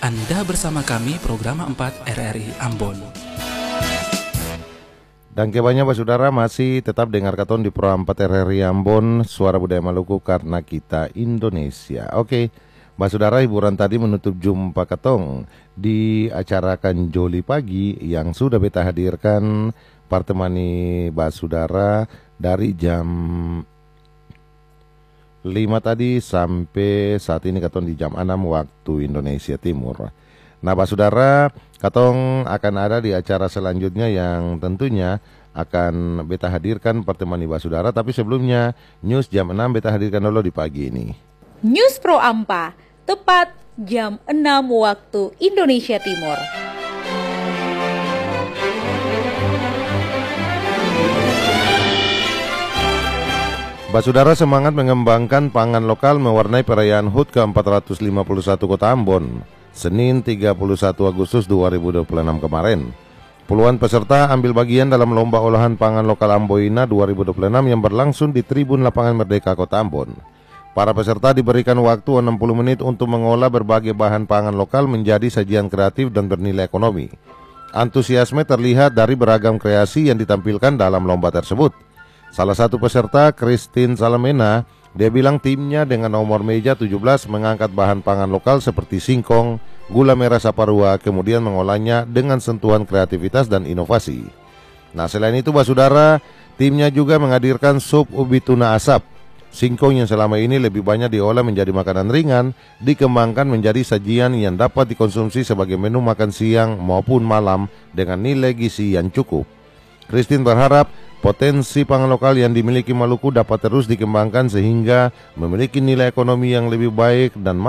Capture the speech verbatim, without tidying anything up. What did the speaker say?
Anda bersama kami program empat R R I Ambon. Dan kebanyakan saudara masih tetap dengar katon di Pro empat R R I Ambon, Suara Budaya Maluku karena kita Indonesia. Oke, Mbak Saudara, hiburan tadi menutup jumpa katong di acara Kanjoli Pagi yang sudah beta hadirkan partemani Mbak Saudara dari jam lima tadi sampai saat ini katong di jam enam waktu Indonesia Timur. Nah, Mbak Saudara, katong akan ada di acara selanjutnya yang tentunya akan beta hadirkan pertemani Mbak Saudara. Tapi sebelumnya, news jam enam beta hadirkan dulu di pagi ini. News Pro Ampa, tepat jam enam waktu Indonesia Timur. Mbak Saudara, semangat mengembangkan pangan lokal mewarnai perayaan H U T ke empat ratus lima puluh satu Kota Ambon, Senin tiga puluh satu Agustus dua ribu dua puluh enam kemarin. Puluhan peserta ambil bagian dalam lomba olahan pangan lokal Amboina dua ribu dua puluh enam yang berlangsung di Tribun Lapangan Merdeka Kota Ambon. Para peserta diberikan waktu enam puluh menit untuk mengolah berbagai bahan pangan lokal menjadi sajian kreatif dan bernilai ekonomi. Antusiasme terlihat dari beragam kreasi yang ditampilkan dalam lomba tersebut. Salah satu peserta, Christine Salamena, dia bilang timnya dengan nomor meja tujuh belas mengangkat bahan pangan lokal seperti singkong, gula merah saparua, kemudian mengolahnya dengan sentuhan kreativitas dan inovasi. Nah, selain itu, Mbak Saudara, timnya juga menghadirkan sup ubi tuna asap. Singkong yang selama ini lebih banyak diolah menjadi makanan ringan, dikembangkan menjadi sajian yang dapat dikonsumsi sebagai menu makan siang maupun malam dengan nilai gizi yang cukup. Christine berharap potensi pangan lokal yang dimiliki Maluku dapat terus dikembangkan sehingga memiliki nilai ekonomi yang lebih baik dan